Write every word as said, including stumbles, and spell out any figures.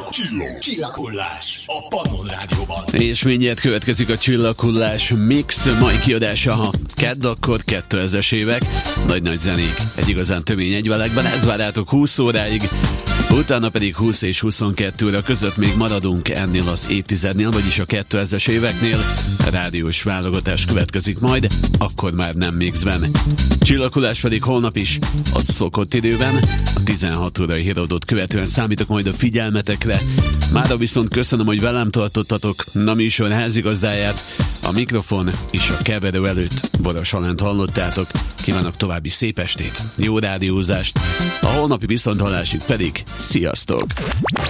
Csillag, csillaghullás a Pannon Rádióban. És mindjárt következik a Csillaghullás Mix mai kiadása, ha kedd, akkor kétezres évek. Nagy-nagy zenék egy igazán tömény egyvelekben, ez vár rátok húsz óráig. Utána pedig húsz és huszonkettő óra között még maradunk ennél az évtizednél, vagyis a kétezres éveknél. Rádiós válogatás következik majd, akkor már nem mixben. Csillaghullás pedig holnap is a szokott időben, a tizenhat órai híradót követően számítok majd a figyelmetekre. Mára viszont köszönöm, hogy velem tartottatok a műsor házigazdáját, a mikrofon és a keverő előtt Boros Alánt hallottátok. Kívánok további szép estét, jó rádiózást, a holnapi viszonthallásig pedig sziasztok!